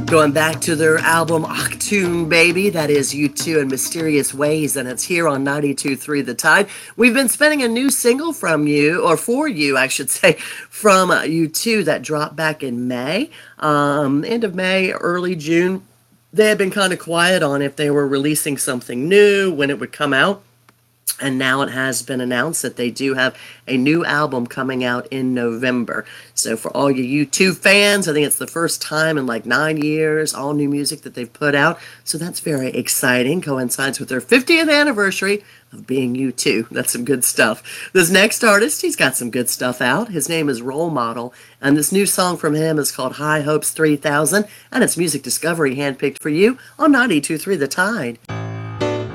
Going back to their album Achtung Baby, that is U2 in Mysterious Ways, and it's here on 92.3 The Tide. We've been spinning a new single from you, or for you, I should say, from U2 that dropped back in May, end of May, early June. They had been kind of quiet on if they were releasing something new, when it would come out. And now it has been announced that they do have a new album coming out in November. So for all you U2 fans, I think it's the first time in like 9 years, all new music that they've put out. So that's very exciting. Coincides with their 50th anniversary of being U2. That's some good stuff. This next artist, he's got some good stuff out. His name is Role Model. And this new song from him is called High Hopes 3000. And it's Music Discovery handpicked for you on 92.3 The Tide.